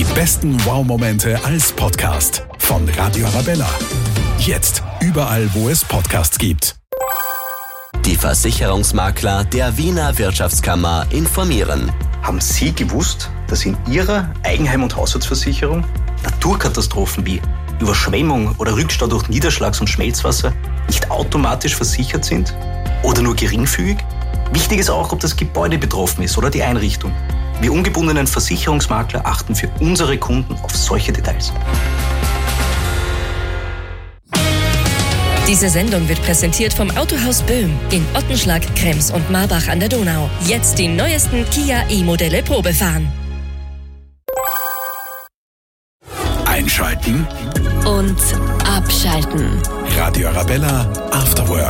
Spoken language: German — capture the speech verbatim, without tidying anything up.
Die besten Wow-Momente als Podcast von Radio Arabella. Jetzt überall, wo es Podcasts gibt. Die Versicherungsmakler der Wiener Wirtschaftskammer informieren. Haben Sie gewusst, dass in Ihrer Eigenheim- und Haushaltsversicherung Naturkatastrophen wie Überschwemmung oder Rückstau durch Niederschlags- und Schmelzwasser nicht automatisch versichert sind? Oder nur geringfügig? Wichtig ist auch, ob das Gebäude betroffen ist oder die Einrichtung. Wir ungebundenen Versicherungsmakler achten für unsere Kunden auf solche Details. Diese Sendung wird präsentiert vom Autohaus Böhm in Ottenschlag, Krems und Marbach an der Donau. Jetzt die neuesten Kia E-Modelle Probe fahren. Einschalten Und abschalten. Radio Arabella After Work.